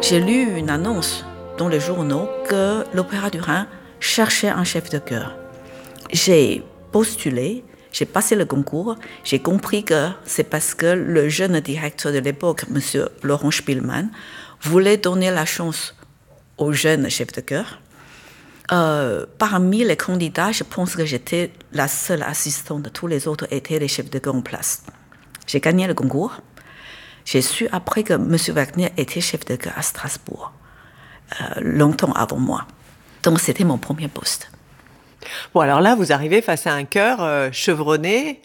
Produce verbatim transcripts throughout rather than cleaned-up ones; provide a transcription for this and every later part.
J'ai lu une annonce dans les journaux que l'Opéra du Rhin cherchait un chef de chœur. J'ai postulé, j'ai passé le concours, j'ai compris que c'est parce que le jeune directeur de l'époque, M. Laurent Spielmann, voulait donner la chance aux jeunes chefs de chœur. Euh, parmi les candidats, je pense que j'étais la seule assistante. Tous les autres étaient les chefs de chœur en place. J'ai gagné le concours. J'ai su après que M. Wagner était chef de chœur à Strasbourg, euh, longtemps avant moi. Donc c'était mon premier poste. Bon, alors là, vous arrivez face à un chœur euh, chevronné.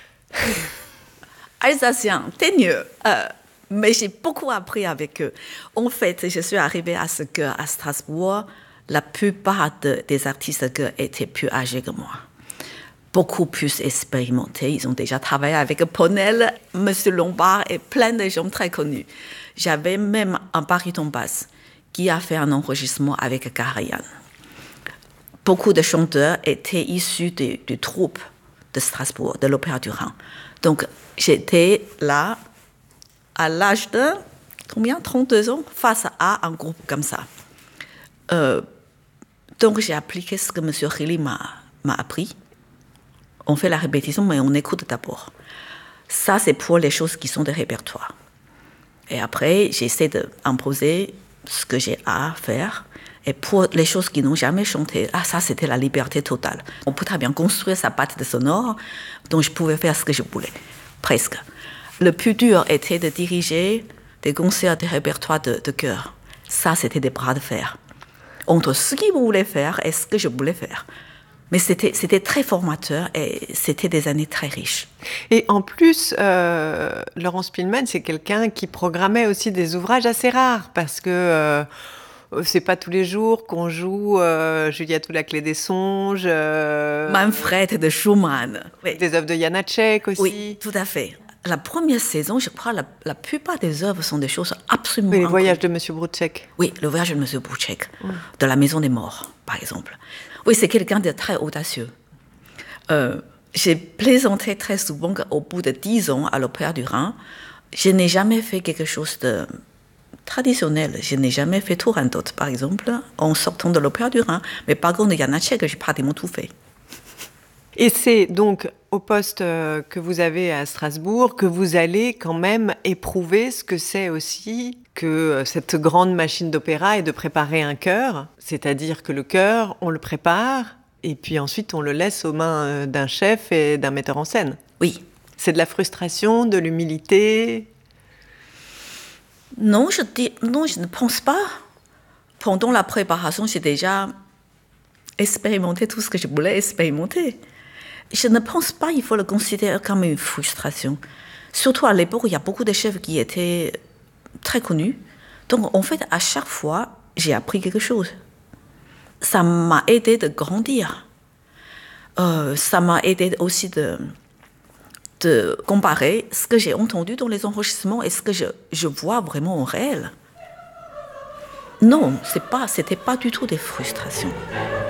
Alsacien, t'es mieux. Euh, mais j'ai beaucoup appris avec eux. En fait, je suis arrivée à ce chœur à Strasbourg. La plupart de, des artistes de chœur étaient plus âgés que moi. Beaucoup plus expérimentés. Ils ont déjà travaillé avec Ponel, M. Lombard et plein de gens très connus. J'avais même un baryton basse qui a fait un enregistrement avec Karajan. Beaucoup de chanteurs étaient issus des de troupes de Strasbourg, de l'Opéra du Rhin. Donc, j'étais là, à l'âge de, combien, trente-deux ans, face à un groupe comme ça. Euh, donc, j'ai appliqué ce que M. Rilly m'a, m'a appris. On fait la répétition, mais on écoute d'abord. Ça, c'est pour les choses qui sont de répertoire. Et après, j'essaie d'imposer ce que j'ai à faire. Et pour les choses qui n'ont jamais chanté, ah, ça, c'était la liberté totale. On peut très bien construire sa patte de sonore, donc je pouvais faire ce que je voulais, presque. Le plus dur était de diriger des concerts de répertoire de, de chœur. Ça, c'était des bras de fer. Entre ce qu'ils voulaient faire et ce que je voulais faire. Mais c'était, c'était très formateur et c'était des années très riches. Et en plus, euh, Laurent Spielmann, c'est quelqu'un qui programmait aussi des ouvrages assez rares parce que euh, c'est pas tous les jours qu'on joue euh, Juliette ou la clé des songes. Euh, Manfred de Schumann. Oui. Des œuvres de Janacek aussi. Oui, tout à fait. La première saison, je crois, la, la plupart des œuvres sont des choses absolument... Oui, les voyages de M. Broucek. Oui, le voyage de M. Broucek, mmh. de la Maison des Morts, par exemple. Oui, c'est quelqu'un de très audacieux. Euh, j'ai plaisanté très souvent qu'au bout de dix ans à l'Opéra du Rhin, je n'ai jamais fait quelque chose de traditionnel. Je n'ai jamais fait Turandot, par exemple, en sortant de l'Opéra du Rhin. Mais par contre, Janacek, j'ai pratiquement tout fait. Et c'est donc au poste que vous avez à Strasbourg que vous allez quand même éprouver ce que c'est aussi que cette grande machine d'opéra et de préparer un chœur. C'est-à-dire que le chœur, on le prépare et puis ensuite on le laisse aux mains d'un chef et d'un metteur en scène. Oui. C'est de la frustration, de l'humilité. Non, je, dis, non, je ne pense pas. Pendant la préparation, j'ai déjà expérimenté tout ce que je voulais expérimenter. Je ne pense pas qu'il faut le considérer comme une frustration. Surtout à l'époque, il y a beaucoup de chefs qui étaient très connus. Donc, en fait, à chaque fois, j'ai appris quelque chose. Ça m'a aidé de grandir. Euh, ça m'a aidé aussi de, de comparer ce que j'ai entendu dans les enregistrements et ce que je, je vois vraiment en réel. Non, ce n'était pas, c'était pas du tout des frustrations.